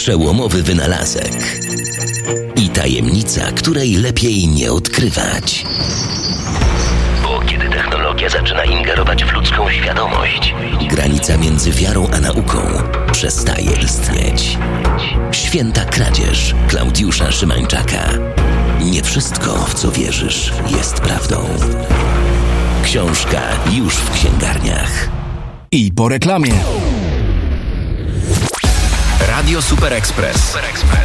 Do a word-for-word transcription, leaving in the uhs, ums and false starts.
Przełomowy wynalazek i tajemnica, której lepiej nie odkrywać. Bo kiedy technologia zaczyna ingerować w ludzką świadomość, granica między wiarą a nauką przestaje istnieć. Święta kradzież Klaudiusza Szymańczaka. Nie wszystko, w co wierzysz, jest prawdą. Książka już w księgarniach. I po reklamie. Radio Super Express.